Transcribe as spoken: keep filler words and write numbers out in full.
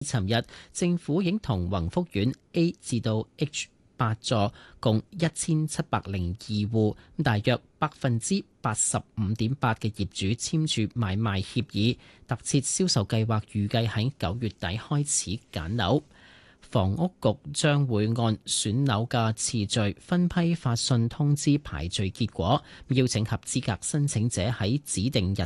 尋日政府已經同宏福苑 A 至到 H 八座共一千七百零二戶，大約百分之八十五點八嘅業主簽署買賣協議，特設銷售計劃，預計喺九月底開始揀樓。房屋局將會按選樓嘅次序分批發信通知排序結果，邀請合資格申請者喺指定日